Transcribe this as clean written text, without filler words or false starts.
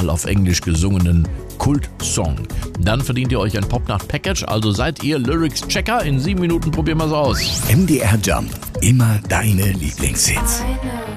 mal auf Englisch gesungenen Kultsong. Dann verdient ihr euch ein Popnacht-Package, also seid ihr Lyrics-Checker. In 7 Minuten probieren wir es aus. MDR Jump. Immer deine Lieblingshits.